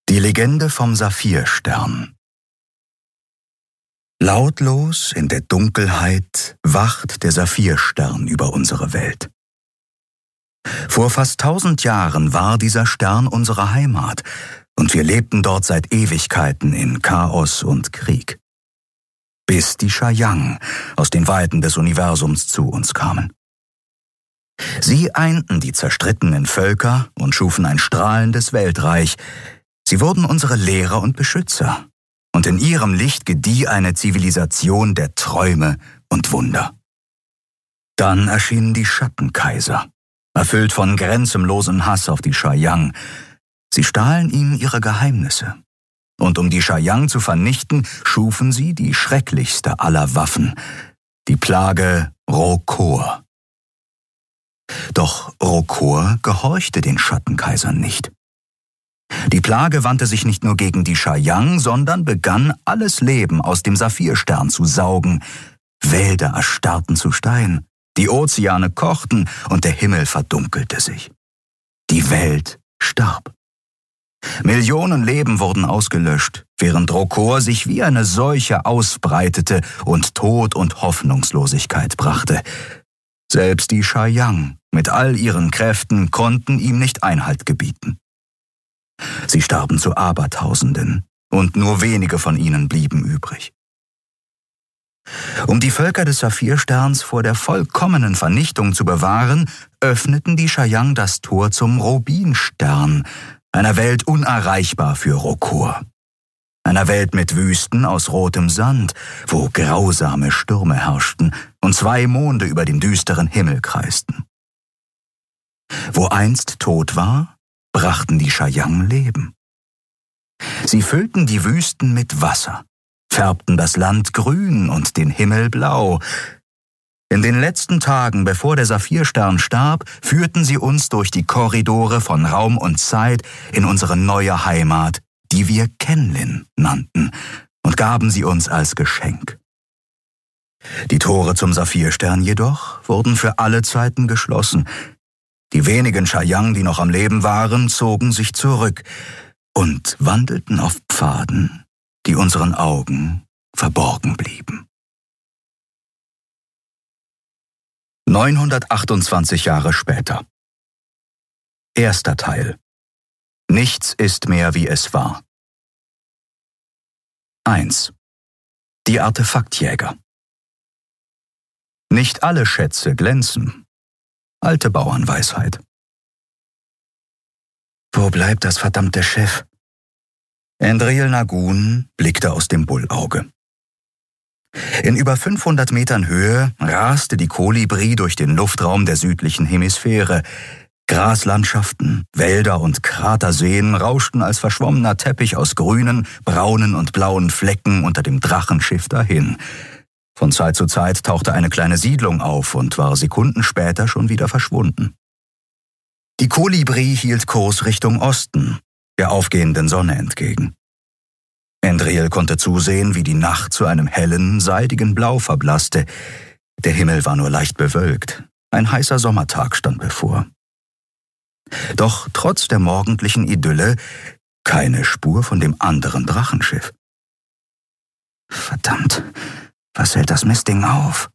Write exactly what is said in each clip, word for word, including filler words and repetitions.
Die Legende vom Saphirstern. Lautlos in der Dunkelheit wacht der Saphirstern über unsere Welt. Vor fast tausend Jahren war dieser Stern unsere Heimat und wir lebten dort seit Ewigkeiten in Chaos und Krieg. Bis die Chayang aus den Weiten des Universums zu uns kamen. Sie einten die zerstrittenen Völker und schufen ein strahlendes Weltreich. Sie wurden unsere Lehrer und Beschützer, und in ihrem Licht gedieh eine Zivilisation der Träume und Wunder. Dann erschienen die Schattenkaiser, erfüllt von grenzenlosem Hass auf die Chayang. Sie stahlen ihnen ihre Geheimnisse, und um die Chayang zu vernichten, schufen sie die schrecklichste aller Waffen, die Plage Rokor. Doch Rokor gehorchte den Schattenkaisern nicht. Die Plage wandte sich nicht nur gegen die Chayang, sondern begann, alles Leben aus dem Saphirstern zu saugen. Wälder erstarrten zu Stein, die Ozeane kochten und der Himmel verdunkelte sich. Die Welt starb. Millionen Leben wurden ausgelöscht, während Rokor sich wie eine Seuche ausbreitete und Tod und Hoffnungslosigkeit brachte. Selbst die Chayang mit all ihren Kräften konnten ihm nicht Einhalt gebieten. Sie starben zu Abertausenden, und nur wenige von ihnen blieben übrig. Um die Völker des Saphirsterns vor der vollkommenen Vernichtung zu bewahren, öffneten die Chayang das Tor zum Rubinstern, einer Welt unerreichbar für Rokor. Einer Welt mit Wüsten aus rotem Sand, wo grausame Stürme herrschten und zwei Monde über dem düsteren Himmel kreisten. Wo einst Tod war, brachten die Chayang Leben. Sie füllten die Wüsten mit Wasser, färbten das Land grün und den Himmel blau. In den letzten Tagen, bevor der Saphirstern starb, führten sie uns durch die Korridore von Raum und Zeit in unsere neue Heimat, die wir Kenlin nannten, und gaben sie uns als Geschenk. Die Tore zum Saphirstern jedoch wurden für alle Zeiten geschlossen. Die wenigen Chayang, die noch am Leben waren, zogen sich zurück und wandelten auf Pfaden, die unseren Augen verborgen blieben. neunhundertachtundzwanzig Jahre später. Erster Teil. Nichts ist mehr, wie es war. eins. Die Artefaktjäger. Nicht alle Schätze glänzen. Alte Bauernweisheit. Wo bleibt das verdammte Schiff? Endril Nagun blickte aus dem Bullauge. In über fünfhundert Metern Höhe raste die Kolibri durch den Luftraum der südlichen Hemisphäre. Graslandschaften, Wälder und Kraterseen rauschten als verschwommener Teppich aus grünen, braunen und blauen Flecken unter dem Drachenschiff dahin. Von Zeit zu Zeit tauchte eine kleine Siedlung auf und war Sekunden später schon wieder verschwunden. Die Kolibri hielt Kurs Richtung Osten, der aufgehenden Sonne entgegen. Endril konnte zusehen, wie die Nacht zu einem hellen, seidigen Blau verblasste. Der Himmel war nur leicht bewölkt. Ein heißer Sommertag stand bevor. Doch trotz der morgendlichen Idylle keine Spur von dem anderen Drachenschiff. Verdammt! Was hält das Mistding auf?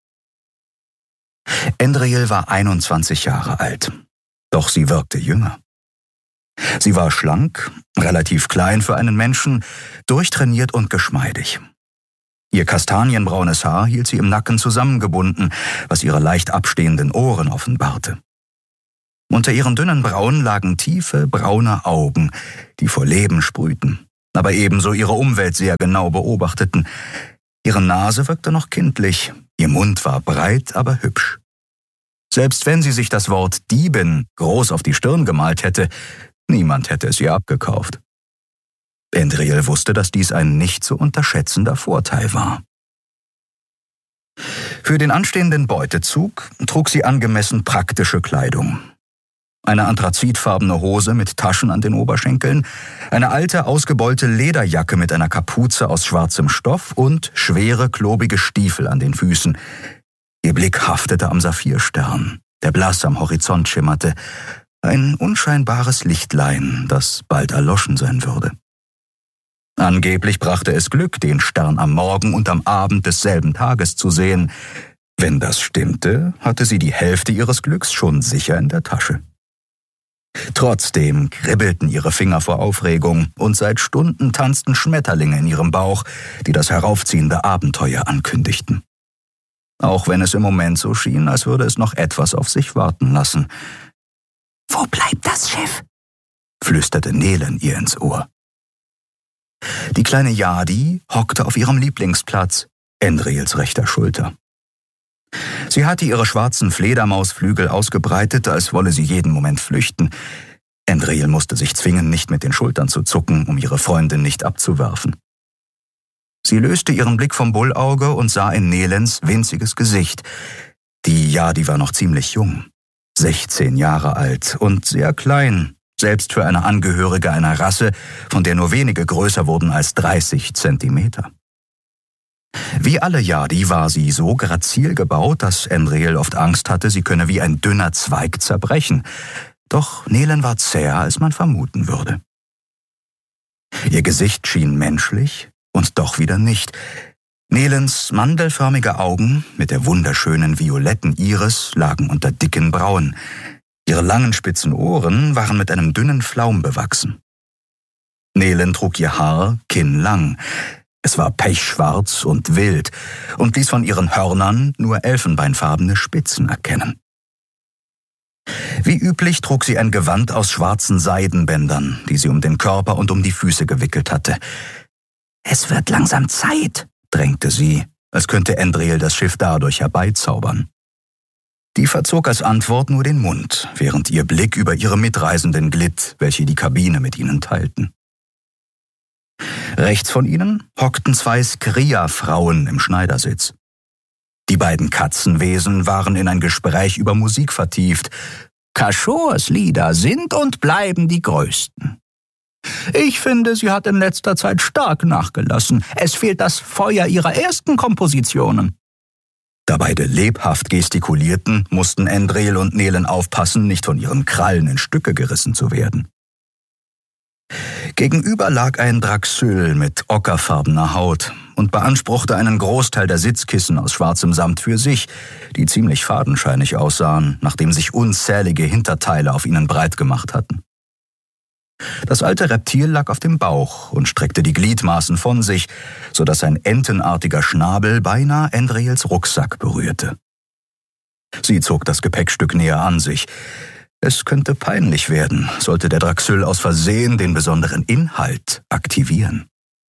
Endril war einundzwanzig Jahre alt, doch sie wirkte jünger. Sie war schlank, relativ klein für einen Menschen, durchtrainiert und geschmeidig. Ihr kastanienbraunes Haar hielt sie im Nacken zusammengebunden, was ihre leicht abstehenden Ohren offenbarte. Unter ihren dünnen Brauen lagen tiefe, braune Augen, die vor Leben sprühten, aber ebenso ihre Umwelt sehr genau beobachteten. Ihre Nase wirkte noch kindlich, ihr Mund war breit, aber hübsch. Selbst wenn sie sich das Wort Diebin groß auf die Stirn gemalt hätte, niemand hätte es ihr abgekauft. Endril wusste, dass dies ein nicht zu unterschätzender Vorteil war. Für den anstehenden Beutezug trug sie angemessen praktische Kleidung. Eine anthrazitfarbene Hose mit Taschen an den Oberschenkeln, eine alte, ausgebeulte Lederjacke mit einer Kapuze aus schwarzem Stoff und schwere, klobige Stiefel an den Füßen. Ihr Blick haftete am Saphirstern, der blass am Horizont schimmerte, Ein unscheinbares Lichtlein, das bald erloschen sein würde. Angeblich brachte es Glück, den Stern am Morgen und am Abend desselben Tages zu sehen. Wenn das stimmte, hatte sie die Hälfte ihres Glücks schon sicher in der Tasche. Trotzdem kribbelten ihre Finger vor Aufregung und seit Stunden tanzten Schmetterlinge in ihrem Bauch, die das heraufziehende Abenteuer ankündigten. Auch wenn es im Moment so schien, als würde es noch etwas auf sich warten lassen. »Wo bleibt das Schiff?« flüsterte Nelen ihr ins Ohr. Die kleine Yadi hockte auf ihrem Lieblingsplatz, Endriels rechter Schulter. Sie hatte ihre schwarzen Fledermausflügel ausgebreitet, als wolle sie jeden Moment flüchten. Endriel musste sich zwingen, nicht mit den Schultern zu zucken, um ihre Freundin nicht abzuwerfen. Sie löste ihren Blick vom Bullauge und sah in Nelens winziges Gesicht. Die Yadi war noch ziemlich jung, sechzehn Jahre alt und sehr klein, selbst für eine Angehörige einer Rasse, von der nur wenige größer wurden als dreißig Zentimeter. Wie alle Yadi war sie so grazil gebaut, dass Endriel oft Angst hatte, sie könne wie ein dünner Zweig zerbrechen. Doch Nelen war zäher, als man vermuten würde. Ihr Gesicht schien menschlich und doch wieder nicht. Nelens mandelförmige Augen mit der wunderschönen violetten Iris lagen unter dicken Brauen. Ihre langen spitzen Ohren waren mit einem dünnen Flaum bewachsen. Nelen trug ihr Haar kinnlang. Es war pechschwarz und wild und ließ von ihren Hörnern nur elfenbeinfarbene Spitzen erkennen. Wie üblich trug sie ein Gewand aus schwarzen Seidenbändern, die sie um den Körper und um die Füße gewickelt hatte. »Es wird langsam Zeit«, drängte sie, als könnte Endriel das Schiff dadurch herbeizaubern. Die verzog als Antwort nur den Mund, während ihr Blick über ihre Mitreisenden glitt, welche die Kabine mit ihnen teilten. Rechts von ihnen hockten zwei Skria-Frauen im Schneidersitz. Die beiden Katzenwesen waren in ein Gespräch über Musik vertieft. Kashors Lieder sind und bleiben die größten. Ich finde, sie hat in letzter Zeit stark nachgelassen. Es fehlt das Feuer ihrer ersten Kompositionen. Da beide lebhaft gestikulierten, mussten Endriel und Nelen aufpassen, nicht von ihren Krallen in Stücke gerissen zu werden. Gegenüber lag ein Draxyl mit ockerfarbener Haut und beanspruchte einen Großteil der Sitzkissen aus schwarzem Samt für sich, die ziemlich fadenscheinig aussahen, nachdem sich unzählige Hinterteile auf ihnen breit gemacht hatten. Das alte Reptil lag auf dem Bauch und streckte die Gliedmaßen von sich, so dass ein entenartiger Schnabel beinahe Endriels Rucksack berührte. Sie zog das Gepäckstück näher an sich. Es könnte peinlich werden, sollte der Draxyl aus Versehen den besonderen Inhalt aktivieren.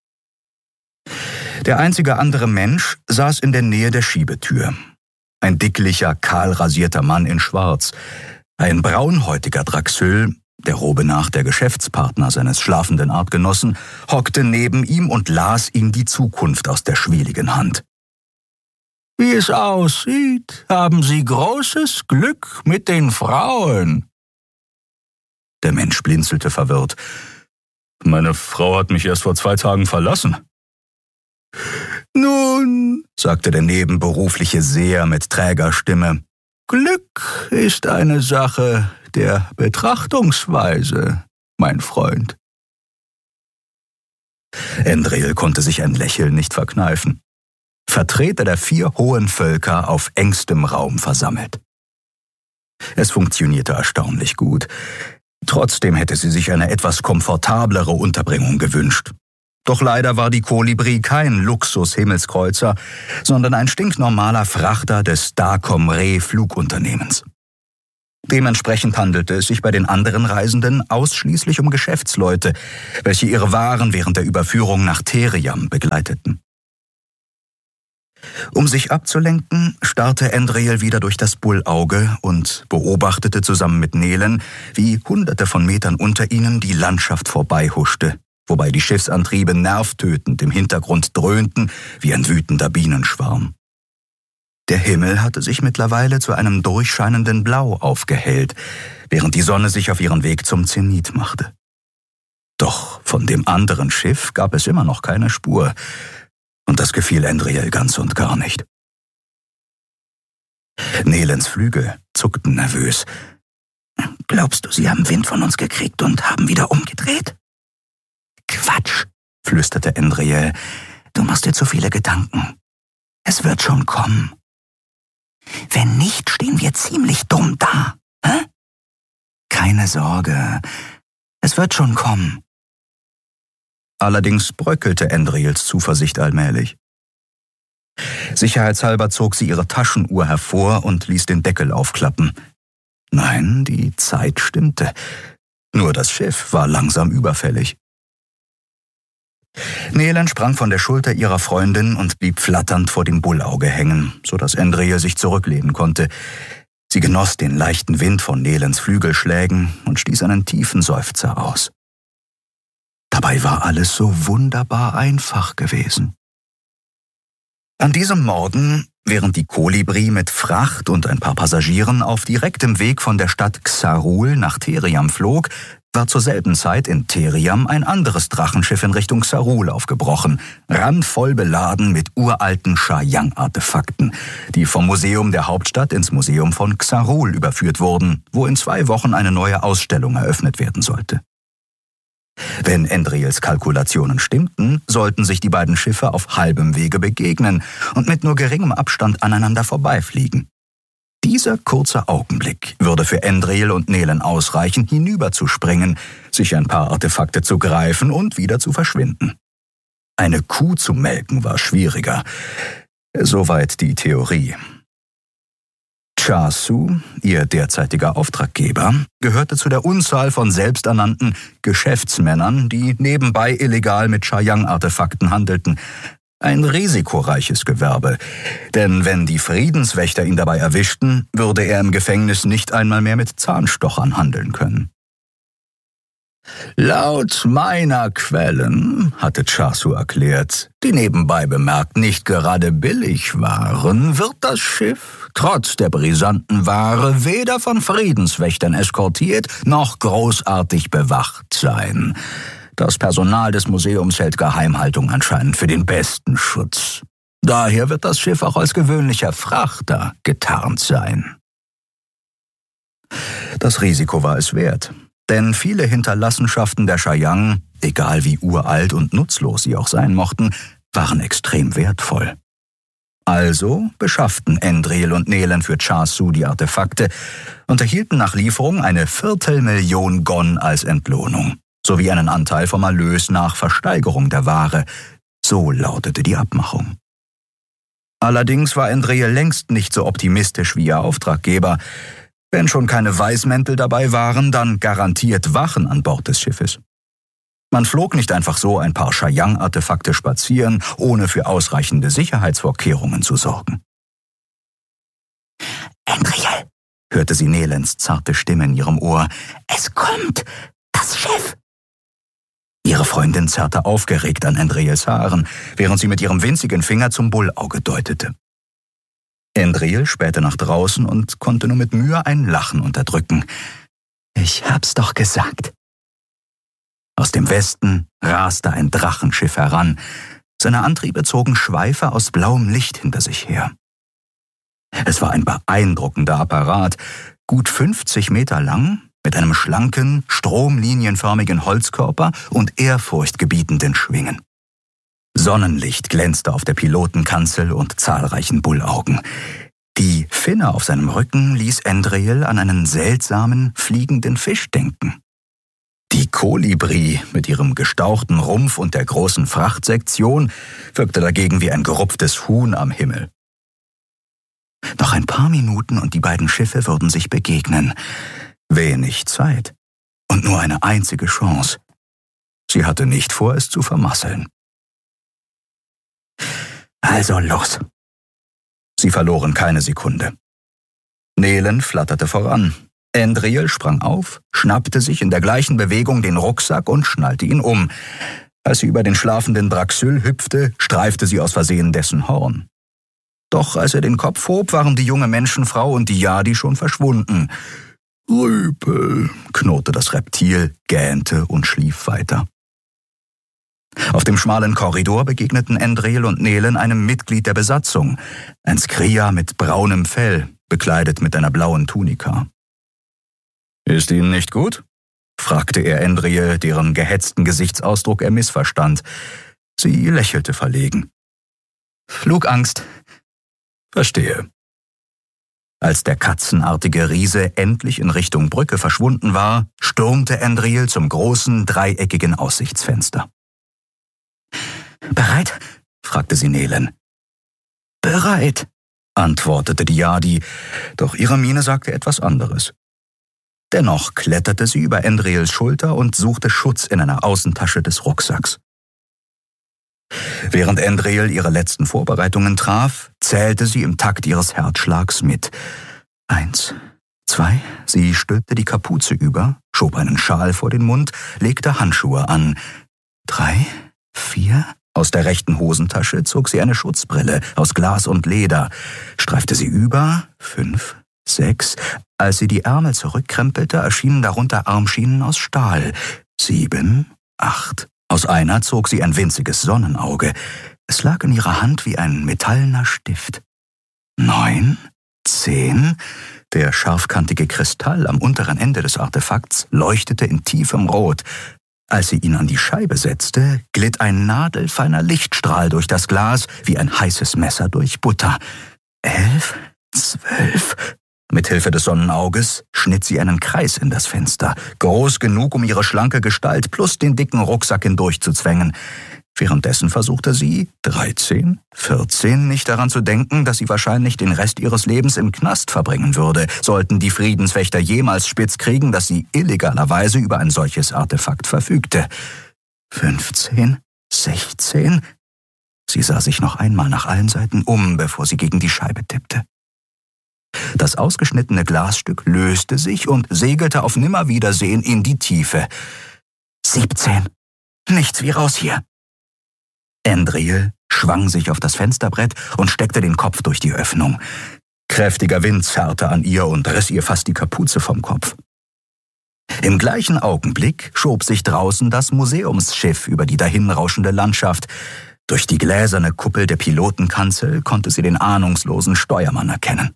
Der einzige andere Mensch saß in der Nähe der Schiebetür. Ein dicklicher, kahl rasierter Mann in Schwarz. Ein braunhäutiger Draxyl, der Robe nach der Geschäftspartner seines schlafenden Artgenossen, hockte neben ihm und las ihm die Zukunft aus der schwieligen Hand. »Wie es aussieht, haben Sie großes Glück mit den Frauen.« Der Mensch blinzelte verwirrt. »Meine Frau hat mich erst vor zwei Tagen verlassen.« »Nun«, sagte der nebenberufliche Seher mit träger Stimme, »Glück ist eine Sache der Betrachtungsweise, mein Freund.« Endriel konnte sich ein Lächeln nicht verkneifen. Vertreter der vier hohen Völker auf engstem Raum versammelt. Es funktionierte erstaunlich gut. Trotzdem hätte sie sich eine etwas komfortablere Unterbringung gewünscht. Doch leider war die Kolibri kein Luxus-Himmelskreuzer, sondern ein stinknormaler Frachter des Dacom-Re-Flugunternehmens. Dementsprechend handelte es sich bei den anderen Reisenden ausschließlich um Geschäftsleute, welche ihre Waren während der Überführung nach Theriam begleiteten. Um sich abzulenken, starrte Endriel wieder durch das Bullauge und beobachtete zusammen mit Nelen, wie Hunderte von Metern unter ihnen die Landschaft vorbeihuschte, wobei die Schiffsantriebe nervtötend im Hintergrund dröhnten wie ein wütender Bienenschwarm. Der Himmel hatte sich mittlerweile zu einem durchscheinenden Blau aufgehellt, während die Sonne sich auf ihren Weg zum Zenit machte. Doch von dem anderen Schiff gab es immer noch keine Spur, und das gefiel Endriel ganz und gar nicht. Nelens Flügel zuckten nervös. Glaubst du, sie haben Wind von uns gekriegt und haben wieder umgedreht? Quatsch, flüsterte Endriel. Du machst dir zu viele Gedanken. Es wird schon kommen. Wenn nicht, stehen wir ziemlich dumm da. Hä? Keine Sorge, es wird schon kommen. Allerdings bröckelte Endriels Zuversicht allmählich. Sicherheitshalber zog sie ihre Taschenuhr hervor und ließ den Deckel aufklappen. Nein, die Zeit stimmte. Nur das Schiff war langsam überfällig. Nelen sprang von der Schulter ihrer Freundin und blieb flatternd vor dem Bullauge hängen, so dass Endriel sich zurücklehnen konnte. Sie genoss den leichten Wind von Nelens Flügelschlägen und stieß einen tiefen Seufzer aus. Dabei war alles so wunderbar einfach gewesen. An diesem Morgen, während die Kolibri mit Fracht und ein paar Passagieren auf direktem Weg von der Stadt Xarul nach Theriam flog, war zur selben Zeit in Theriam ein anderes Drachenschiff in Richtung Xarul aufgebrochen, randvoll beladen mit uralten Sha-Yang-Artefakten, die vom Museum der Hauptstadt ins Museum von Xarul überführt wurden, wo in zwei Wochen eine neue Ausstellung eröffnet werden sollte. Wenn Endriels Kalkulationen stimmten, sollten sich die beiden Schiffe auf halbem Wege begegnen und mit nur geringem Abstand aneinander vorbeifliegen. Dieser kurze Augenblick würde für Endriel und Nelen ausreichen, hinüberzuspringen, sich ein paar Artefakte zu greifen und wieder zu verschwinden. Eine Kuh zu melken war schwieriger. Soweit die Theorie. Chasu, ihr derzeitiger Auftraggeber, gehörte zu der Unzahl von selbsternannten Geschäftsmännern, die nebenbei illegal mit Sha-Yang-Artefakten handelten. Ein risikoreiches Gewerbe, denn wenn die Friedenswächter ihn dabei erwischten, würde er im Gefängnis nicht einmal mehr mit Zahnstochern handeln können. Laut meiner Quellen, hatte Chasu erklärt, die nebenbei bemerkt nicht gerade billig waren, wird das Schiff, trotz der brisanten Ware, weder von Friedenswächtern eskortiert noch großartig bewacht sein. Das Personal des Museums hält Geheimhaltung anscheinend für den besten Schutz. Daher wird das Schiff auch als gewöhnlicher Frachter getarnt sein. Das Risiko war es wert. Denn viele Hinterlassenschaften der Sha-Yang, egal wie uralt und nutzlos sie auch sein mochten, waren extrem wertvoll. Also beschafften Endriel und Nelen für Chasu die Artefakte und erhielten nach Lieferung eine Viertelmillion Gon als Entlohnung, sowie einen Anteil vom Erlös nach Versteigerung der Ware. So lautete die Abmachung. Allerdings war Endriel längst nicht so optimistisch wie ihr Auftraggeber. Wenn schon keine Weißmäntel dabei waren, dann garantiert Wachen an Bord des Schiffes. Man flog nicht einfach so ein paar Sha-Yang-Artefakte spazieren, ohne für ausreichende Sicherheitsvorkehrungen zu sorgen. Endriel, hörte sie Nelens zarte Stimme in ihrem Ohr, es kommt, das Schiff. Ihre Freundin zerrte aufgeregt an Endriels Haaren, während sie mit ihrem winzigen Finger zum Bullauge deutete. Endriel spähte nach draußen und konnte nur mit Mühe ein Lachen unterdrücken. Ich hab's doch gesagt. Aus dem Westen raste ein Drachenschiff heran. Seine Antriebe zogen Schweife aus blauem Licht hinter sich her. Es war ein beeindruckender Apparat, gut fünfzig Meter lang, mit einem schlanken, stromlinienförmigen Holzkörper und ehrfurchtgebietenden Schwingen. Sonnenlicht glänzte auf der Pilotenkanzel und zahlreichen Bullaugen. Die Finne auf seinem Rücken ließ Endriel an einen seltsamen, fliegenden Fisch denken. Die Kolibri mit ihrem gestauchten Rumpf und der großen Frachtsektion wirkte dagegen wie ein gerupftes Huhn am Himmel. Noch ein paar Minuten und die beiden Schiffe würden sich begegnen. Wenig Zeit und nur eine einzige Chance. Sie hatte nicht vor, es zu vermasseln. Also los. Sie verloren keine Sekunde. Nelen flatterte voran. Endriel sprang auf, schnappte sich in der gleichen Bewegung den Rucksack und schnallte ihn um. Als sie über den schlafenden Draxyl hüpfte, streifte sie aus Versehen dessen Horn. Doch als er den Kopf hob, waren die junge Menschenfrau und die Yadi schon verschwunden. Rüpel, knurrte das Reptil, gähnte und schlief weiter. Auf dem schmalen Korridor begegneten Endriel und Nelen einem Mitglied der Besatzung, ein Skria mit braunem Fell, bekleidet mit einer blauen Tunika. »Ist Ihnen nicht gut?« fragte er Endril, deren gehetzten Gesichtsausdruck er missverstand. Sie lächelte verlegen. »Flugangst.« »Verstehe.« Als der katzenartige Riese endlich in Richtung Brücke verschwunden war, stürmte Endril zum großen, dreieckigen Aussichtsfenster. »Bereit?« fragte sie Nelen. »Bereit«, antwortete die Jadi, doch ihre Miene sagte etwas anderes. Dennoch kletterte sie über Endrils Schulter und suchte Schutz in einer Außentasche des Rucksacks. Während Endril ihre letzten Vorbereitungen traf, zählte sie im Takt ihres Herzschlags mit. Eins, zwei, sie stülpte die Kapuze über, schob einen Schal vor den Mund, legte Handschuhe an. Drei, vier, aus der rechten Hosentasche zog sie eine Schutzbrille aus Glas und Leder, streifte sie über. Fünf, sechs, als sie die Ärmel zurückkrempelte, erschienen darunter Armschienen aus Stahl. Sieben, acht. Aus einer zog sie ein winziges Sonnenauge. Es lag in ihrer Hand wie ein metallener Stift. Neun, zehn. Der scharfkantige Kristall am unteren Ende des Artefakts leuchtete in tiefem Rot. Als sie ihn an die Scheibe setzte, glitt ein nadelfeiner Lichtstrahl durch das Glas wie ein heißes Messer durch Butter. Elf, zwölf. Mit Hilfe des Sonnenauges schnitt sie einen Kreis in das Fenster, groß genug, um ihre schlanke Gestalt plus den dicken Rucksack hindurchzuzwängen. Währenddessen versuchte sie, dreizehn, vierzehn, nicht daran zu denken, dass sie wahrscheinlich den Rest ihres Lebens im Knast verbringen würde, sollten die Friedenswächter jemals spitz kriegen, dass sie illegalerweise über ein solches Artefakt verfügte. fünfzehn, sechzehn. Sie sah sich noch einmal nach allen Seiten um, bevor sie gegen die Scheibe tippte. Das ausgeschnittene Glasstück löste sich und segelte auf Nimmerwiedersehen in die Tiefe. Siebzehn. Nichts wie raus hier. Endril schwang sich auf das Fensterbrett und steckte den Kopf durch die Öffnung. Kräftiger Wind zerrte an ihr und riss ihr fast die Kapuze vom Kopf. Im gleichen Augenblick schob sich draußen das Museumsschiff über die dahinrauschende Landschaft. Durch die gläserne Kuppel der Pilotenkanzel konnte sie den ahnungslosen Steuermann erkennen.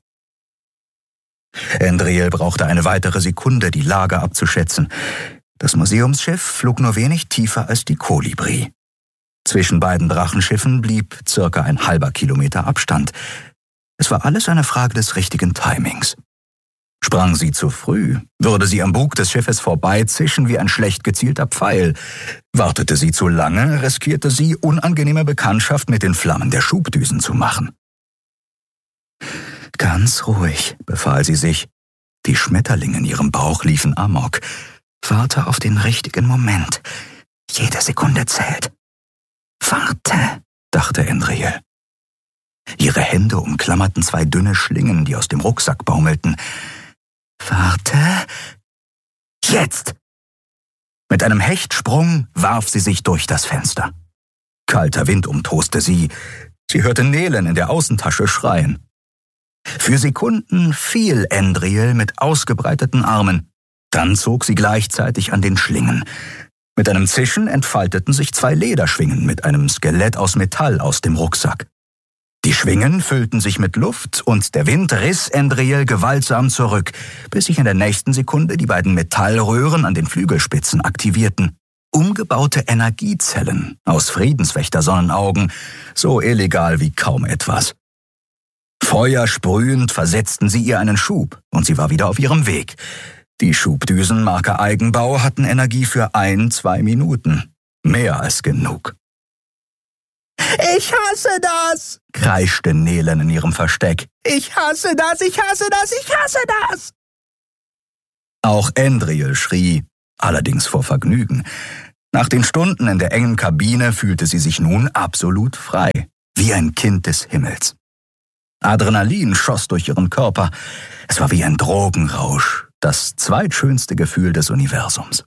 Endril brauchte eine weitere Sekunde, die Lage abzuschätzen. Das Museumsschiff flog nur wenig tiefer als die Kolibri. Zwischen beiden Drachenschiffen blieb circa ein halber Kilometer Abstand. Es war alles eine Frage des richtigen Timings. Sprang sie zu früh, würde sie am Bug des Schiffes vorbeizischen wie ein schlecht gezielter Pfeil. Wartete sie zu lange, riskierte sie, unangenehme Bekanntschaft mit den Flammen der Schubdüsen zu machen. Ganz ruhig, befahl sie sich. Die Schmetterlinge in ihrem Bauch liefen amok. Warte auf den richtigen Moment. Jede Sekunde zählt. Warte, dachte Endril. Ihre Hände umklammerten zwei dünne Schlingen, die aus dem Rucksack baumelten. Warte. Jetzt! Mit einem Hechtsprung warf sie sich durch das Fenster. Kalter Wind umtoste sie. Sie hörte Nelen in der Außentasche schreien. Für Sekunden fiel Endril mit ausgebreiteten Armen. Dann zog sie gleichzeitig an den Schlingen. Mit einem Zischen entfalteten sich zwei Lederschwingen mit einem Skelett aus Metall aus dem Rucksack. Die Schwingen füllten sich mit Luft und der Wind riss Endril gewaltsam zurück, bis sich in der nächsten Sekunde die beiden Metallröhren an den Flügelspitzen aktivierten. Umgebaute Energiezellen aus Friedenswächter-Sonnenaugen, so illegal wie kaum etwas. Feuersprühend versetzten sie ihr einen Schub und sie war wieder auf ihrem Weg. Die Schubdüsen Marke Eigenbau hatten Energie für ein, zwei Minuten. Mehr als genug. »Ich hasse das«, kreischte Nelen in ihrem Versteck. »Ich hasse das, ich hasse das, ich hasse das!« Auch Endril schrie, allerdings vor Vergnügen. Nach den Stunden in der engen Kabine fühlte sie sich nun absolut frei, wie ein Kind des Himmels. Adrenalin schoss durch ihren Körper. Es war wie ein Drogenrausch, das zweitschönste Gefühl des Universums.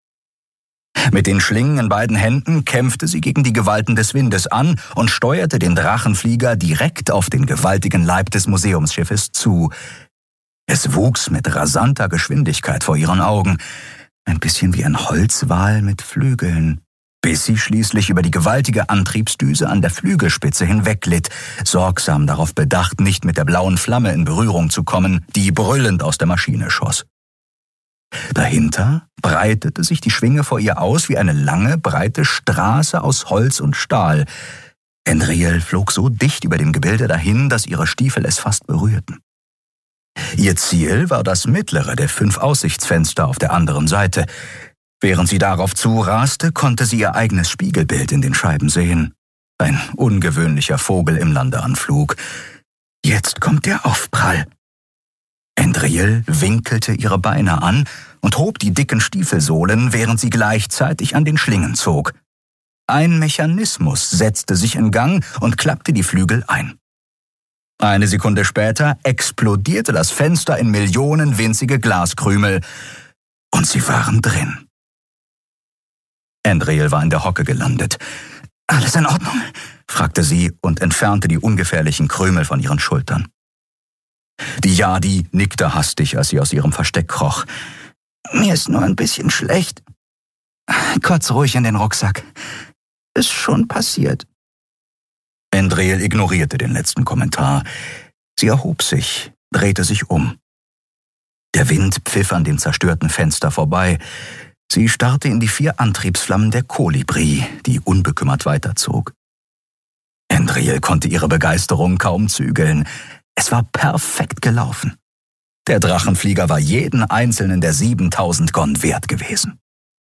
Mit den Schlingen in beiden Händen kämpfte sie gegen die Gewalten des Windes an und steuerte den Drachenflieger direkt auf den gewaltigen Leib des Museumsschiffes zu. Es wuchs mit rasanter Geschwindigkeit vor ihren Augen, ein bisschen wie ein Holzwal mit Flügeln, bis sie schließlich über die gewaltige Antriebsdüse an der Flügelspitze hinwegglitt, sorgsam darauf bedacht, nicht mit der blauen Flamme in Berührung zu kommen, die brüllend aus der Maschine schoss. Dahinter breitete sich die Schwinge vor ihr aus wie eine lange, breite Straße aus Holz und Stahl. Endriel flog so dicht über dem Gebilde dahin, dass ihre Stiefel es fast berührten. Ihr Ziel war das mittlere der fünf Aussichtsfenster auf der anderen Seite. Während sie darauf zuraste, konnte sie ihr eigenes Spiegelbild in den Scheiben sehen. Ein ungewöhnlicher Vogel im Landeanflug. Jetzt kommt der Aufprall. Endriel winkelte ihre Beine an und hob die dicken Stiefelsohlen, während sie gleichzeitig an den Schlingen zog. Ein Mechanismus setzte sich in Gang und klappte die Flügel ein. Eine Sekunde später explodierte das Fenster in Millionen winzige Glaskrümel und sie waren drin. Endriel war in der Hocke gelandet. »Alles in Ordnung?« fragte sie und entfernte die ungefährlichen Krümel von ihren Schultern. Die Yadi nickte hastig, als sie aus ihrem Versteck kroch. »Mir ist nur ein bisschen schlecht. Kotz ruhig in den Rucksack. Ist schon passiert.« Endriel ignorierte den letzten Kommentar. Sie erhob sich, drehte sich um. Der Wind pfiff an dem zerstörten Fenster vorbei. Sie starrte in die vier Antriebsflammen der Kolibri, die unbekümmert weiterzog. Endriel konnte ihre Begeisterung kaum zügeln. Es war perfekt gelaufen. Der Drachenflieger war jeden einzelnen der siebentausend Gon wert gewesen.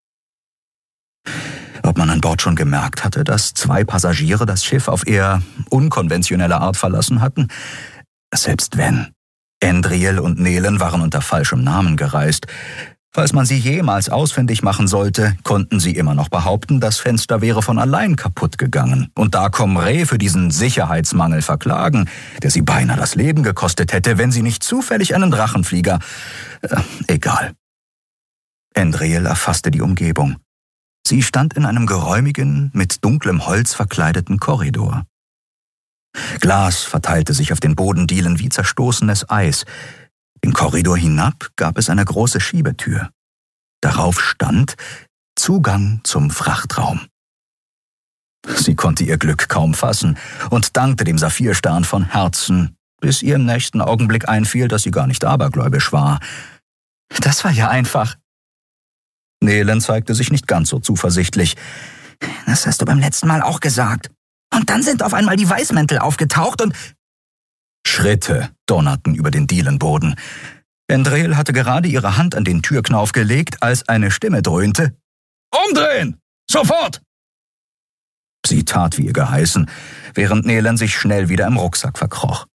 Ob man an Bord schon gemerkt hatte, dass zwei Passagiere das Schiff auf eher unkonventionelle Art verlassen hatten? Selbst wenn. Endriel und Nelen waren unter falschem Namen gereist. Falls man sie jemals ausfindig machen sollte, konnten sie immer noch behaupten, das Fenster wäre von allein kaputt gegangen. Und da Comré für diesen Sicherheitsmangel verklagen, der sie beinahe das Leben gekostet hätte, wenn sie nicht zufällig einen Drachenflieger... Äh, egal. Endriel erfasste die Umgebung. Sie stand in einem geräumigen, mit dunklem Holz verkleideten Korridor. Glas verteilte sich auf den Bodendielen wie zerstoßenes Eis. Im Korridor hinab gab es eine große Schiebetür. Darauf stand Zugang zum Frachtraum. Sie konnte ihr Glück kaum fassen und dankte dem Saphirstern von Herzen, bis ihr im nächsten Augenblick einfiel, dass sie gar nicht abergläubisch war. Das war ja einfach. Nelen zeigte sich nicht ganz so zuversichtlich. Das hast du beim letzten Mal auch gesagt. Und dann sind auf einmal die Weißmäntel aufgetaucht und... Schritte donnerten über den Dielenboden. Endriel hatte gerade ihre Hand an den Türknauf gelegt, als eine Stimme dröhnte. »Umdrehen! Sofort!« Sie tat wie ihr geheißen, während Nelen sich schnell wieder im Rucksack verkroch.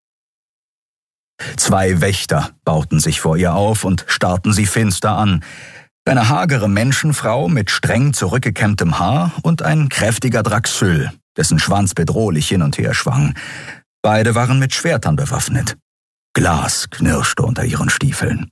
Zwei Wächter bauten sich vor ihr auf und starrten sie finster an. Eine hagere Menschenfrau mit streng zurückgekämmtem Haar und ein kräftiger Draxyl, dessen Schwanz bedrohlich hin und her schwang. Beide waren mit Schwertern bewaffnet. Glas knirschte unter ihren Stiefeln.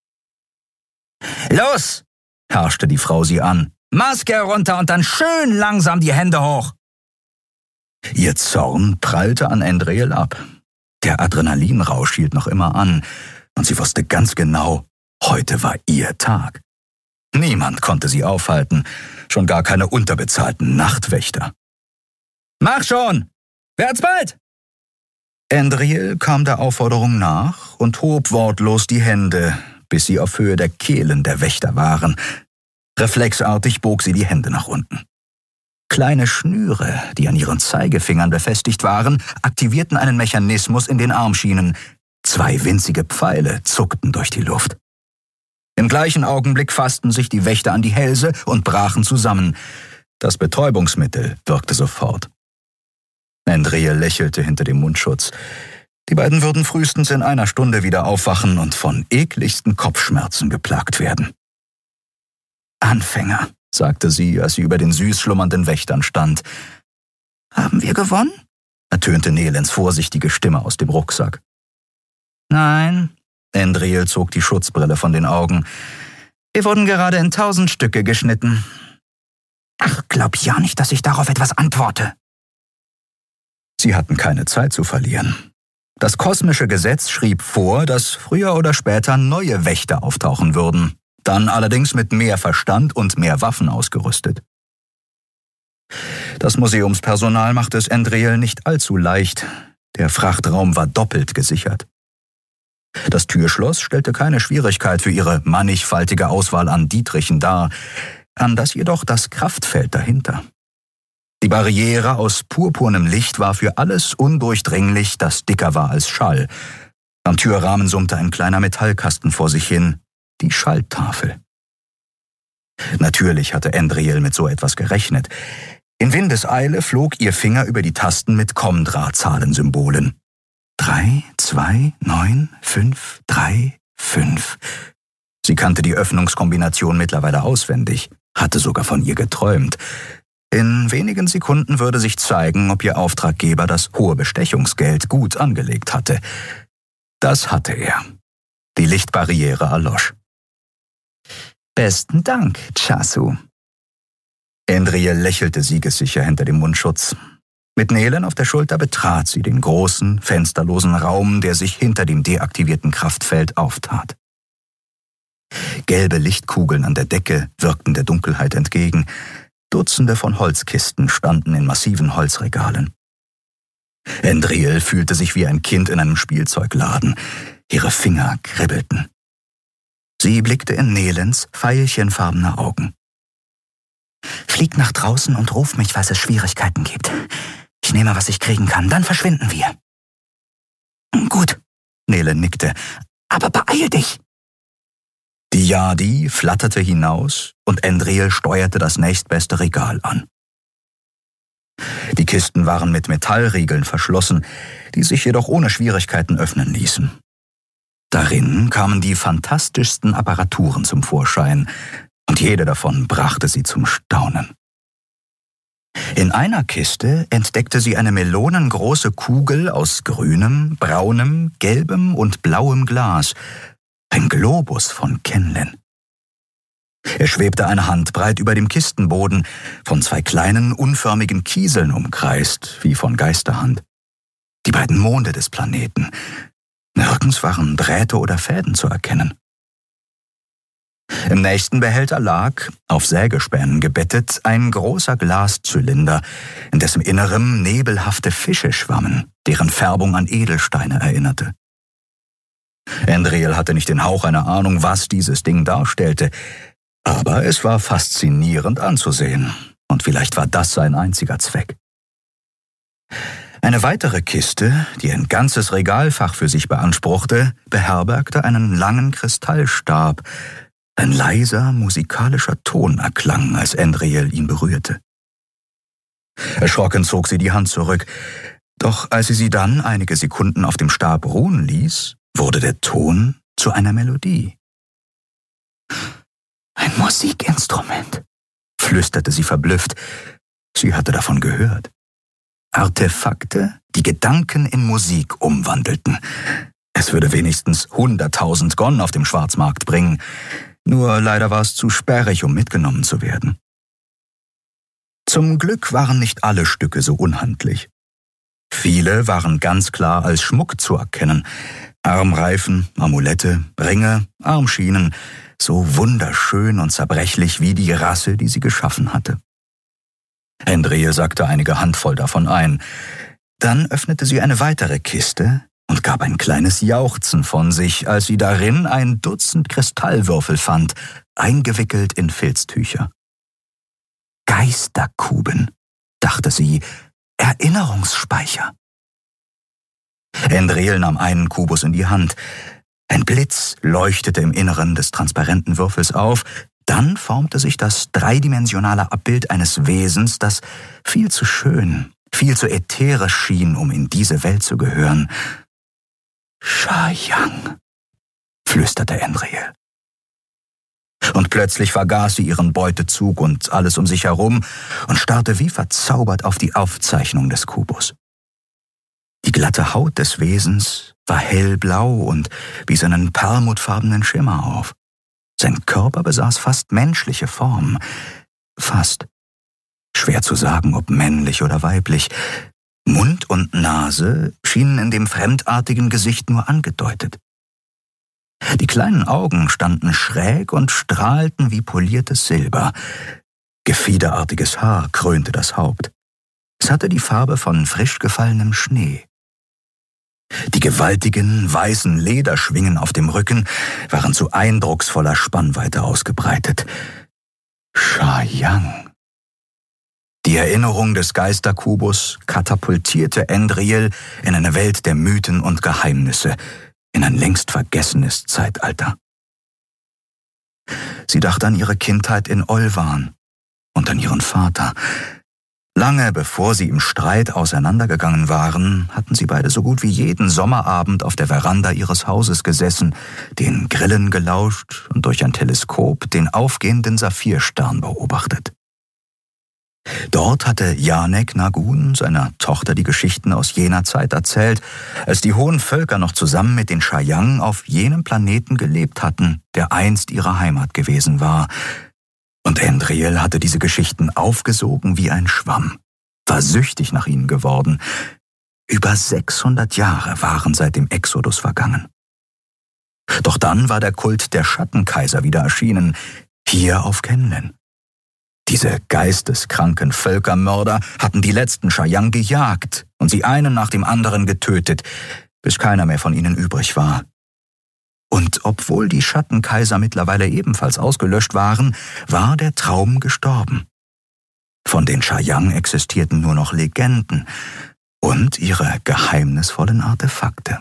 »Los!« herrschte die Frau sie an. »Maske herunter und dann schön langsam die Hände hoch!« Ihr Zorn prallte an Endriel ab. Der Adrenalinrausch hielt noch immer an, und sie wusste ganz genau, heute war ihr Tag. Niemand konnte sie aufhalten, schon gar keine unterbezahlten Nachtwächter. »Mach schon! Wärt's bald!« Endriel kam der Aufforderung nach und hob wortlos die Hände, bis sie auf Höhe der Kehlen der Wächter waren. Reflexartig bog sie die Hände nach unten. Kleine Schnüre, die an ihren Zeigefingern befestigt waren, aktivierten einen Mechanismus in den Armschienen. Zwei winzige Pfeile zuckten durch die Luft. Im gleichen Augenblick fassten sich die Wächter an die Hälse und brachen zusammen. Das Betäubungsmittel wirkte sofort. Endriel lächelte hinter dem Mundschutz. Die beiden würden frühestens in einer Stunde wieder aufwachen und von ekligsten Kopfschmerzen geplagt werden. »Anfänger«, sagte sie, als sie über den süß schlummernden Wächtern stand. »Haben wir gewonnen?« ertönte Nelens vorsichtige Stimme aus dem Rucksack. »Nein«, Endriel zog die Schutzbrille von den Augen. »Wir wurden gerade in tausend Stücke geschnitten.« »Ach, glaub ja nicht, dass ich darauf etwas antworte.« Sie hatten keine Zeit zu verlieren. Das kosmische Gesetz schrieb vor, dass früher oder später neue Wächter auftauchen würden, dann allerdings mit mehr Verstand und mehr Waffen ausgerüstet. Das Museumspersonal machte es Endriel nicht allzu leicht. Der Frachtraum war doppelt gesichert. Das Türschloss stellte keine Schwierigkeit für ihre mannigfaltige Auswahl an Dietrichen dar, anders jedoch das Kraftfeld dahinter. Die Barriere aus purpurnem Licht war für alles undurchdringlich, das dicker war als Schall. Am Türrahmen summte ein kleiner Metallkasten vor sich hin, die Schalltafel. Natürlich hatte Endriel mit so etwas gerechnet. In Windeseile flog ihr Finger über die Tasten mit Kommdrahtzahlensymbolen. Drei, zwei, neun, fünf, drei, fünf. Sie kannte die Öffnungskombination mittlerweile auswendig, hatte sogar von ihr geträumt. In wenigen Sekunden würde sich zeigen, ob ihr Auftraggeber das hohe Bestechungsgeld gut angelegt hatte. Das hatte er. Die Lichtbarriere erlosch. »Besten Dank, Chasu.« Endriel lächelte siegessicher hinter dem Mundschutz. Mit Nelen auf der Schulter betrat sie den großen, fensterlosen Raum, der sich hinter dem deaktivierten Kraftfeld auftat. Gelbe Lichtkugeln an der Decke wirkten der Dunkelheit entgegen. Dutzende von Holzkisten standen in massiven Holzregalen. Endriel fühlte sich wie ein Kind in einem Spielzeugladen. Ihre Finger kribbelten. Sie blickte in Nelens veilchenfarbene Augen. »Flieg nach draußen und ruf mich, falls es Schwierigkeiten gibt. Ich nehme, was ich kriegen kann, dann verschwinden wir.« »Gut«, Nelen nickte, »aber beeil dich!« Die Yadi flatterte hinaus und Endriel steuerte das nächstbeste Regal an. Die Kisten waren mit Metallriegeln verschlossen, die sich jedoch ohne Schwierigkeiten öffnen ließen. Darin kamen die fantastischsten Apparaturen zum Vorschein, und jede davon brachte sie zum Staunen. In einer Kiste entdeckte sie eine melonengroße Kugel aus grünem, braunem, gelbem und blauem Glas, ein Globus von Kenlen. Er schwebte eine Handbreit über dem Kistenboden, von zwei kleinen, unförmigen Kieseln umkreist, wie von Geisterhand. Die beiden Monde des Planeten. Nirgends waren Drähte oder Fäden zu erkennen. Im nächsten Behälter lag, auf Sägespänen gebettet, ein großer Glaszylinder, in dessen Innerem nebelhafte Fische schwammen, deren Färbung an Edelsteine erinnerte. Endriel hatte nicht den Hauch einer Ahnung, was dieses Ding darstellte, aber es war faszinierend anzusehen, und vielleicht war das sein einziger Zweck. Eine weitere Kiste, die ein ganzes Regalfach für sich beanspruchte, beherbergte einen langen Kristallstab. Ein leiser, musikalischer Ton erklang, als Endriel ihn berührte. Erschrocken zog sie die Hand zurück, doch als sie sie dann einige Sekunden auf dem Stab ruhen ließ, wurde der Ton zu einer Melodie. »Ein Musikinstrument«, flüsterte sie verblüfft. Sie hatte davon gehört. Artefakte, die Gedanken in Musik umwandelten. Es würde wenigstens hunderttausend Gon auf dem Schwarzmarkt bringen. Nur leider war es zu sperrig, um mitgenommen zu werden. Zum Glück waren nicht alle Stücke so unhandlich. Viele waren ganz klar als Schmuck zu erkennen. Armreifen, Amulette, Ringe, Armschienen, so wunderschön und zerbrechlich wie die Rasse, die sie geschaffen hatte. Endriel sackte einige Handvoll davon ein. Dann öffnete sie eine weitere Kiste und gab ein kleines Jauchzen von sich, als sie darin ein Dutzend Kristallwürfel fand, eingewickelt in Filztücher. Geisterkuben, dachte sie, Erinnerungsspeicher. Endriel nahm einen Kubus in die Hand. Ein Blitz leuchtete im Inneren des transparenten Würfels auf. Dann formte sich das dreidimensionale Abbild eines Wesens, das viel zu schön, viel zu ätherisch schien, um in diese Welt zu gehören. »Sha-Yang«, flüsterte Endriel. Und plötzlich vergaß sie ihren Beutezug und alles um sich herum und starrte wie verzaubert auf die Aufzeichnung des Kubus. Die glatte Haut des Wesens war hellblau und wies einen perlmuttfarbenen Schimmer auf. Sein Körper besaß fast menschliche Form. Fast. Schwer zu sagen, ob männlich oder weiblich. Mund und Nase schienen in dem fremdartigen Gesicht nur angedeutet. Die kleinen Augen standen schräg und strahlten wie poliertes Silber. Gefiederartiges Haar krönte das Haupt. Es hatte die Farbe von frisch gefallenem Schnee. Die gewaltigen, weißen Lederschwingen auf dem Rücken waren zu eindrucksvoller Spannweite ausgebreitet. Sha-Yang. Die Erinnerung des Geisterkubus katapultierte Endril in eine Welt der Mythen und Geheimnisse, in ein längst vergessenes Zeitalter. Sie dachte an ihre Kindheit in Olwan und an ihren Vater. Lange bevor sie im Streit auseinandergegangen waren, hatten sie beide so gut wie jeden Sommerabend auf der Veranda ihres Hauses gesessen, den Grillen gelauscht und durch ein Teleskop den aufgehenden Saphirstern beobachtet. Dort hatte Janek Nagun seiner Tochter die Geschichten aus jener Zeit erzählt, als die hohen Völker noch zusammen mit den Sha-Yang auf jenem Planeten gelebt hatten, der einst ihre Heimat gewesen war. Und Endril hatte diese Geschichten aufgesogen wie ein Schwamm, war süchtig nach ihnen geworden. Über sechshundert Jahre waren seit dem Exodus vergangen. Doch dann war der Kult der Schattenkaiser wieder erschienen, hier auf Kenlen. Diese geisteskranken Völkermörder hatten die letzten Sha-Yang gejagt und sie einen nach dem anderen getötet, bis keiner mehr von ihnen übrig war. Und obwohl die Schattenkaiser mittlerweile ebenfalls ausgelöscht waren, war der Traum gestorben. Von den Sha-Yang existierten nur noch Legenden und ihre geheimnisvollen Artefakte.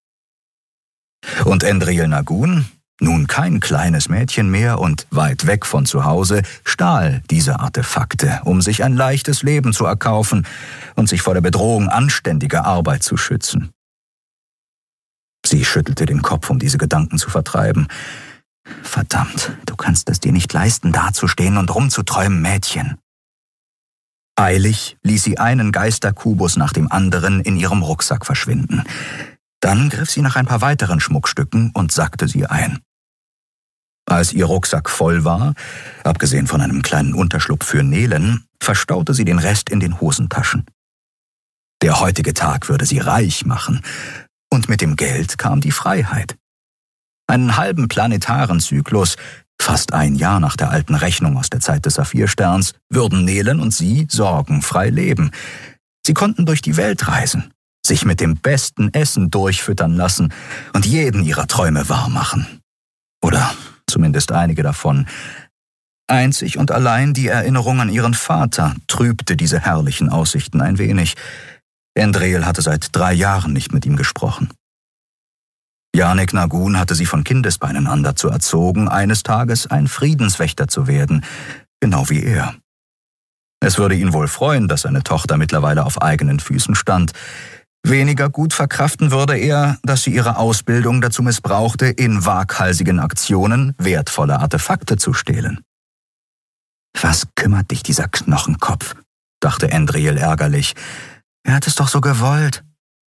Und Endril Nagun, nun kein kleines Mädchen mehr und weit weg von zu Hause, stahl diese Artefakte, um sich ein leichtes Leben zu erkaufen und sich vor der Bedrohung anständiger Arbeit zu schützen. Sie schüttelte den Kopf, um diese Gedanken zu vertreiben. Verdammt, du kannst es dir nicht leisten, dazustehen und rumzuträumen, Mädchen. Eilig ließ sie einen Geisterkubus nach dem anderen in ihrem Rucksack verschwinden. Dann griff sie nach ein paar weiteren Schmuckstücken und sackte sie ein. Als ihr Rucksack voll war, abgesehen von einem kleinen Unterschlupf für Nelen, verstaute sie den Rest in den Hosentaschen. Der heutige Tag würde sie reich machen, und mit dem Geld kam die Freiheit. Einen halben planetaren Zyklus, fast ein Jahr nach der alten Rechnung aus der Zeit des Saphirsterns, würden Nelen und sie sorgenfrei leben. Sie konnten durch die Welt reisen, sich mit dem besten Essen durchfüttern lassen und jeden ihrer Träume wahrmachen. Oder zumindest einige davon. Einzig und allein die Erinnerung an ihren Vater trübte diese herrlichen Aussichten ein wenig. Endril hatte seit drei Jahren nicht mit ihm gesprochen. Janek Nagun hatte sie von Kindesbeinen an dazu erzogen, eines Tages ein Friedenswächter zu werden, genau wie er. Es würde ihn wohl freuen, dass seine Tochter mittlerweile auf eigenen Füßen stand. Weniger gut verkraften würde er, dass sie ihre Ausbildung dazu missbrauchte, in waghalsigen Aktionen wertvolle Artefakte zu stehlen. Was kümmert dich dieser Knochenkopf, dachte Endril ärgerlich. Er hat es doch so gewollt.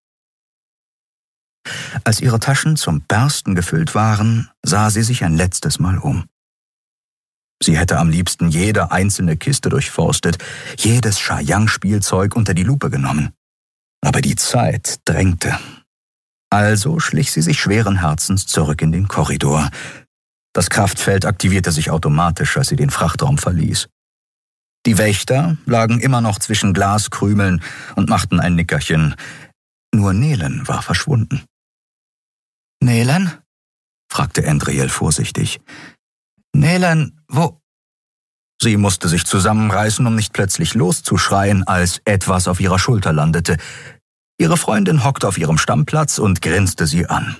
Als ihre Taschen zum Bersten gefüllt waren, sah sie sich ein letztes Mal um. Sie hätte am liebsten jede einzelne Kiste durchforstet, jedes Sha-Yang-Spielzeug unter die Lupe genommen. Aber die Zeit drängte. Also schlich sie sich schweren Herzens zurück in den Korridor. Das Kraftfeld aktivierte sich automatisch, als sie den Frachtraum verließ. Die Wächter lagen immer noch zwischen Glaskrümeln und machten ein Nickerchen. Nur Nelen war verschwunden. »Nelen?« fragte Endril vorsichtig. »Nelen, wo?« Sie musste sich zusammenreißen, um nicht plötzlich loszuschreien, als etwas auf ihrer Schulter landete. Ihre Freundin hockte auf ihrem Stammplatz und grinste sie an.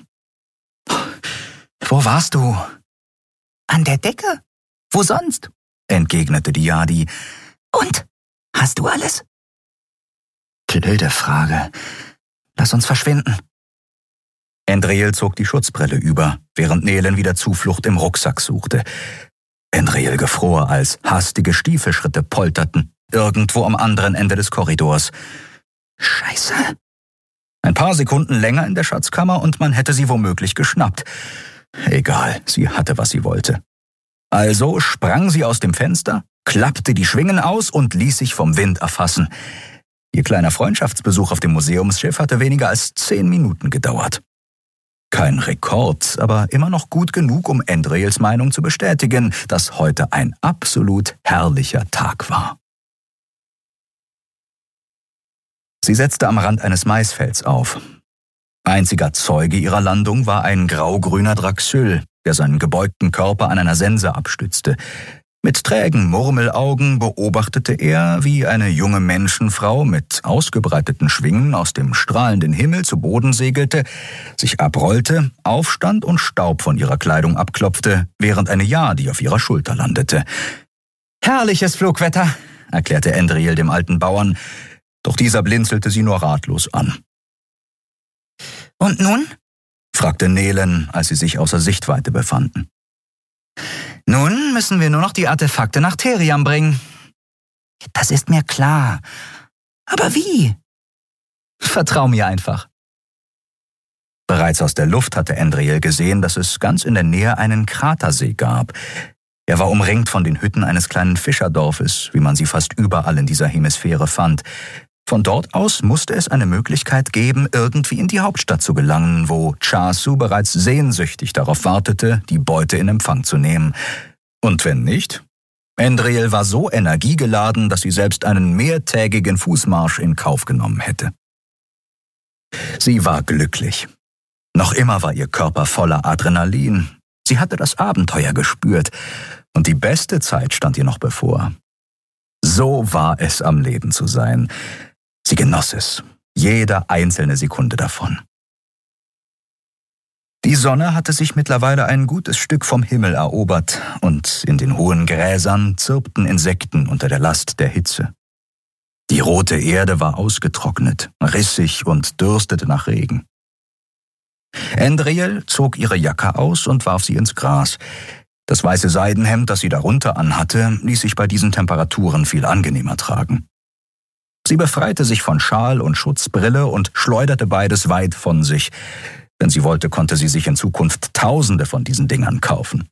»Wo warst du?« »An der Decke. Wo sonst?« entgegnete die Yadi. »Und? Hast du alles?« »Blöde Frage. Lass uns verschwinden.« Endril zog die Schutzbrille über, während Nelen wieder Zuflucht im Rucksack suchte. Endril gefror, als hastige Stiefelschritte polterten, irgendwo am anderen Ende des Korridors. Scheiße. Ein paar Sekunden länger in der Schatzkammer und man hätte sie womöglich geschnappt. Egal, sie hatte, was sie wollte. Also sprang sie aus dem Fenster, klappte die Schwingen aus und ließ sich vom Wind erfassen. Ihr kleiner Freundschaftsbesuch auf dem Museumsschiff hatte weniger als zehn Minuten gedauert. Kein Rekord, aber immer noch gut genug, um Endrils Meinung zu bestätigen, dass heute ein absolut herrlicher Tag war. Sie setzte am Rand eines Maisfelds auf. Einziger Zeuge ihrer Landung war ein graugrüner Draxyl, der seinen gebeugten Körper an einer Sense abstützte. Mit trägen Murmelaugen beobachtete er, wie eine junge Menschenfrau mit ausgebreiteten Schwingen aus dem strahlenden Himmel zu Boden segelte, sich abrollte, aufstand und Staub von ihrer Kleidung abklopfte, während eine Yadi auf ihrer Schulter landete. »Herrliches Flugwetter«, erklärte Endriel dem alten Bauern, doch dieser blinzelte sie nur ratlos an. »Und nun?« fragte Nelen, als sie sich außer Sichtweite befanden. »Nun müssen wir nur noch die Artefakte nach Theriam bringen.« »Das ist mir klar. Aber wie?« »Vertrau mir einfach.« Bereits aus der Luft hatte Endriel gesehen, dass es ganz in der Nähe einen Kratersee gab. Er war umringt von den Hütten eines kleinen Fischerdorfes, wie man sie fast überall in dieser Hemisphäre fand. Von dort aus musste es eine Möglichkeit geben, irgendwie in die Hauptstadt zu gelangen, wo Chasu bereits sehnsüchtig darauf wartete, die Beute in Empfang zu nehmen. Und wenn nicht? Endriel war so energiegeladen, dass sie selbst einen mehrtägigen Fußmarsch in Kauf genommen hätte. Sie war glücklich. Noch immer war ihr Körper voller Adrenalin. Sie hatte das Abenteuer gespürt und die beste Zeit stand ihr noch bevor. So war es, am Leben zu sein. Sie genoss es, jede einzelne Sekunde davon. Die Sonne hatte sich mittlerweile ein gutes Stück vom Himmel erobert und in den hohen Gräsern zirpten Insekten unter der Last der Hitze. Die rote Erde war ausgetrocknet, rissig und dürstete nach Regen. Endriel zog ihre Jacke aus und warf sie ins Gras. Das weiße Seidenhemd, das sie darunter anhatte, ließ sich bei diesen Temperaturen viel angenehmer tragen. Sie befreite sich von Schal und Schutzbrille und schleuderte beides weit von sich. Wenn sie wollte, konnte sie sich in Zukunft Tausende von diesen Dingern kaufen.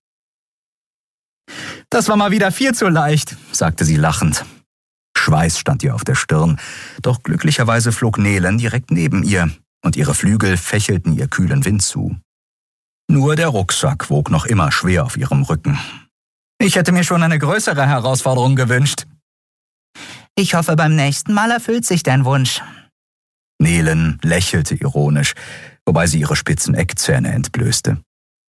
»Das war mal wieder viel zu leicht«, sagte sie lachend. Schweiß stand ihr auf der Stirn, doch glücklicherweise flog Nelen direkt neben ihr und ihre Flügel fächelten ihr kühlen Wind zu. Nur der Rucksack wog noch immer schwer auf ihrem Rücken. »Ich hätte mir schon eine größere Herausforderung gewünscht.« »Ich hoffe, beim nächsten Mal erfüllt sich dein Wunsch.« Nelen lächelte ironisch, wobei sie ihre spitzen Eckzähne entblößte.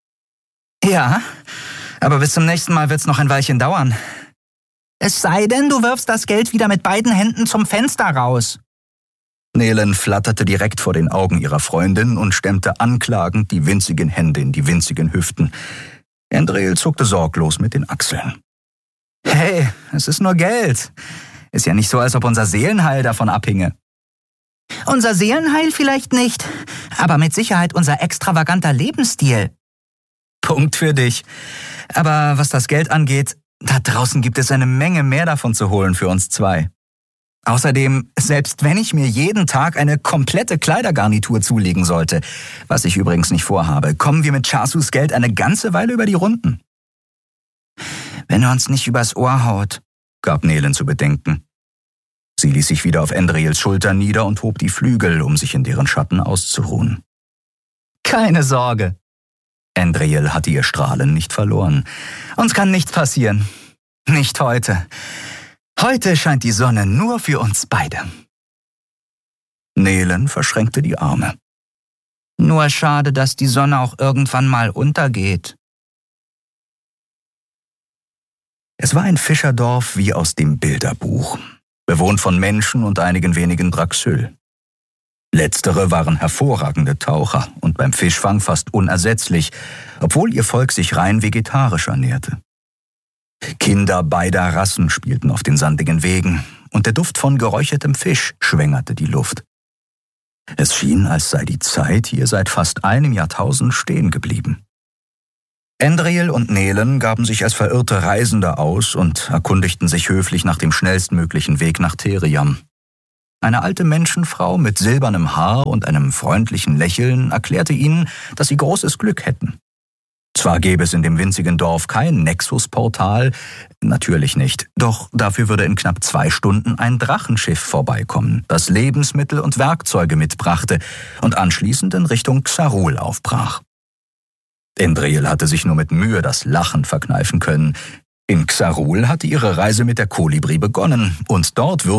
»Ja, aber bis zum nächsten Mal wird's noch ein Weilchen dauern. Es sei denn, du wirfst das Geld wieder mit beiden Händen zum Fenster raus.« Nelen flatterte direkt vor den Augen ihrer Freundin und stemmte anklagend die winzigen Hände in die winzigen Hüften. Endriel zuckte sorglos mit den Achseln. »Hey, es ist nur Geld. Ist ja nicht so, als ob unser Seelenheil davon abhinge.« »Unser Seelenheil vielleicht nicht, aber mit Sicherheit unser extravaganter Lebensstil.« »Punkt für dich. Aber was das Geld angeht, da draußen gibt es eine Menge mehr davon zu holen für uns zwei. Außerdem, selbst wenn ich mir jeden Tag eine komplette Kleidergarnitur zulegen sollte, was ich übrigens nicht vorhabe, kommen wir mit Chasus Geld eine ganze Weile über die Runden.« »Wenn er uns nicht übers Ohr haut«, gab Nelen zu bedenken. Sie ließ sich wieder auf Endriels Schulter nieder und hob die Flügel, um sich in deren Schatten auszuruhen. »Keine Sorge.« Endriel hatte ihr Strahlen nicht verloren. »Uns kann nichts passieren. Nicht heute. Heute scheint die Sonne nur für uns beide.« Nelen verschränkte die Arme. »Nur schade, dass die Sonne auch irgendwann mal untergeht.« Es war ein Fischerdorf wie aus dem Bilderbuch, bewohnt von Menschen und einigen wenigen Draxyl. Letztere waren hervorragende Taucher und beim Fischfang fast unersetzlich, obwohl ihr Volk sich rein vegetarisch ernährte. Kinder beider Rassen spielten auf den sandigen Wegen und der Duft von geräuchertem Fisch schwängerte die Luft. Es schien, als sei die Zeit hier seit fast einem Jahrtausend stehen geblieben. Endriel und Nelen gaben sich als verirrte Reisende aus und erkundigten sich höflich nach dem schnellstmöglichen Weg nach Theriam. Eine alte Menschenfrau mit silbernem Haar und einem freundlichen Lächeln erklärte ihnen, dass sie großes Glück hätten. Zwar gäbe es in dem winzigen Dorf kein Nexus-Portal, natürlich nicht, doch dafür würde in knapp zwei Stunden ein Drachenschiff vorbeikommen, das Lebensmittel und Werkzeuge mitbrachte und anschließend in Richtung Xarul aufbrach. Endriel hatte sich nur mit Mühe das Lachen verkneifen können. In Xarul hatte ihre Reise mit der Kolibri begonnen und dort würde